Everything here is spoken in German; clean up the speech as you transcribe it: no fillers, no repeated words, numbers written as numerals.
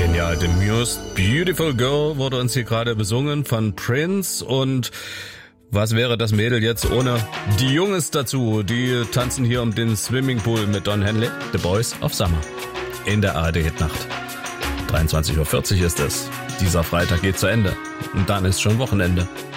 Genial, The Muse. Beautiful Girl wurde uns hier gerade besungen von Prince. Und was wäre das Mädel jetzt ohne die Jungs dazu? Die tanzen hier um den Swimmingpool mit Don Henley. The Boys of Summer. In der ARD-Hitnacht. 23:40 Uhr ist es. Dieser Freitag geht zu Ende. Und dann ist schon Wochenende.